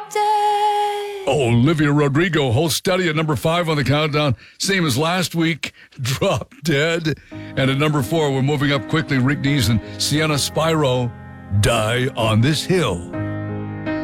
drop dead. Olivia Rodrigo holds steady at number 5 on the countdown, same as last week, Drop Dead. And at number 4, we're moving up quickly, Rick Dees and Sienna Spyro, Die on This Hill.